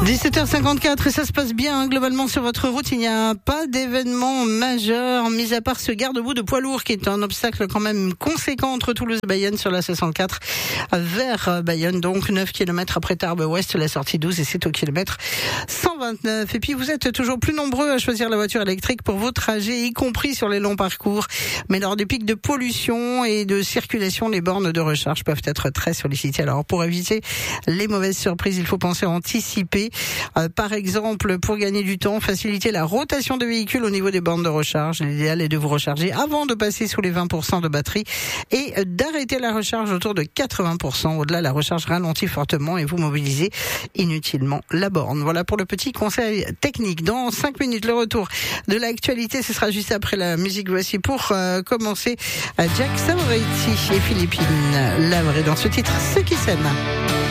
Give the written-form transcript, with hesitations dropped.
17h54 et ça se passe bien hein, globalement sur votre route. Il n'y a pas d'événement majeur, mis à part ce garde-boue de poids lourd qui est un obstacle quand même conséquent entre Toulouse et Bayonne sur la 64 vers Bayonne. Donc 9 km après Tarbes Ouest, la sortie 12 et c'est au kilomètre 129. Et puis vous êtes toujours plus nombreux à choisir la voiture électrique pour vos trajets, y compris sur les longs parcours. Mais lors des pics de pollution et de circulation, les bornes de recharge peuvent être très sollicitées. Alors pour éviter les mauvaises surprises, il faut penser à anticiper. Par exemple, pour gagner du temps, faciliter la rotation des véhicules au niveau des bornes de recharge. L'idéal est de vous recharger avant de passer sous les 20% de batterie et d'arrêter la recharge autour de 80%. Au-delà, la recharge ralentit fortement et vous mobilisez inutilement la borne. Voilà pour le petit conseil technique. Dans 5 minutes, le retour de l'actualité, ce sera juste après la musique. Voici pour commencer Jack Savoretti et Philippine Lavre dans ce titre, Ceux qui s'aiment.